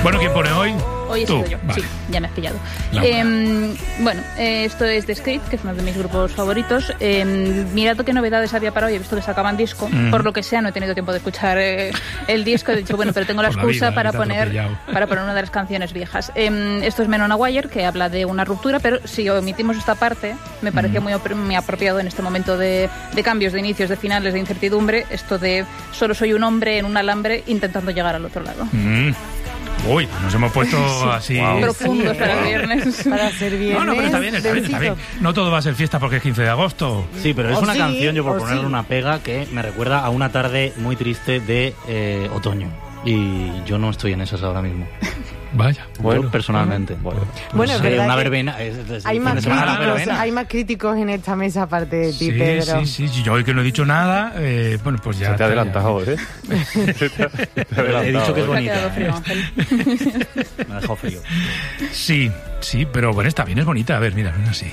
Bueno, ¿quién pone hoy? Hoy he sido yo, vale. Sí, ya me has pillado. Bueno, esto es The Script, que es uno de mis grupos favoritos. Mirad qué novedades había para hoy. He visto que sacaban disco. Por lo que sea, no he tenido tiempo de escuchar el disco. He dicho, bueno, pero tengo la excusa para poner una de las canciones viejas. Esto es Men on a Wire, que habla de una ruptura, pero si omitimos esta parte, me parecía muy apropiado en este momento de cambios, de inicios, de finales, de incertidumbre, esto de solo soy un hombre en un alambre intentando llegar al otro lado. Uy, nos hemos puesto así... profundos para el viernes. Para ser viernes. No, pero está bien. No todo va a ser fiesta porque es 15 de agosto. Sí, pero es una canción, yo por ponerle una pega, que me recuerda a una tarde muy triste de otoño. Y yo no estoy en esas ahora mismo. Vaya. Bueno, yo personalmente. Bueno, es verdad una verbena. Hay más críticos en esta mesa aparte de ti, Pedro. Sí. Yo hoy que no he dicho nada, bueno, pues ya... Se te ha adelantado, ¿eh? He dicho que es bonita. Me ha quedado frío, Ángel. Me ha dejado frío. Sí, pero bueno, está bien, es bonita. A ver, mira, así.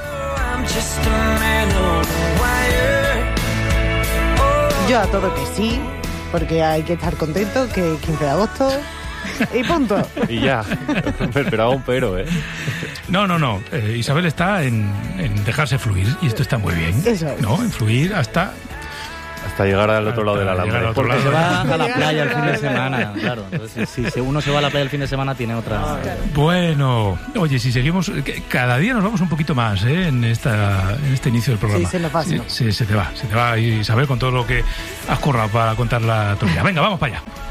Yo a todo que sí, porque hay que estar contento, que es 15 de agosto... Y punto. Y ya. Me esperaba un pero, ¿eh? No. Isabel está en dejarse fluir y esto está muy bien. Eso es. ¿No? En fluir hasta llegar al otro lado de la alambre. Porque se va a la playa el fin de semana, claro. Entonces, si uno se va a la playa el fin de semana, tiene otra... Claro. Bueno, oye, si seguimos... Cada día nos vamos un poquito más, en este inicio del programa. Sí, se nos va. Sí, se te va, Isabel, con todo lo que has currado para contar la tuya. Venga, vamos para allá.